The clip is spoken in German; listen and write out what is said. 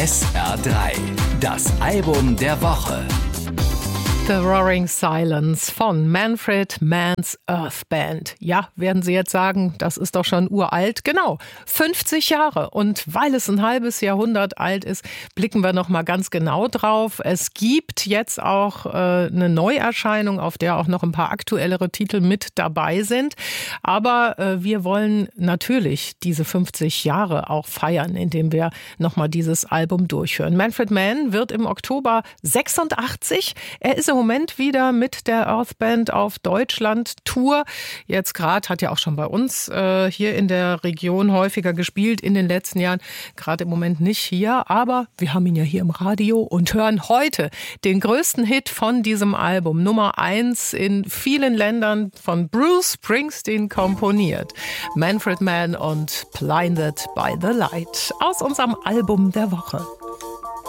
SR3, das Album der Woche. The Roaring Silence von Manfred Mann's Earth Band. Ja, werden Sie jetzt sagen, das ist doch schon uralt. Genau, 50 Jahre. Und weil es ein halbes Jahrhundert alt ist, blicken wir noch mal ganz genau drauf. Es gibt jetzt auch eine Neuerscheinung, auf der auch noch ein paar aktuellere Titel mit dabei sind. Aber wir wollen natürlich diese 50 Jahre auch feiern, indem wir noch mal dieses Album durchhören. Manfred Mann wird im Oktober 86. Er ist im Moment wieder mit der Earth Band auf Deutschland-Tour. Jetzt gerade hat ja auch schon bei uns hier in der Region häufiger gespielt in den letzten Jahren. Gerade im Moment nicht hier, aber wir haben ihn ja hier im Radio und hören heute den größten Hit von diesem Album. Nummer 1 in vielen Ländern, von Bruce Springsteen komponiert. Manfred Mann und Blinded by the Light aus unserem Album der Woche.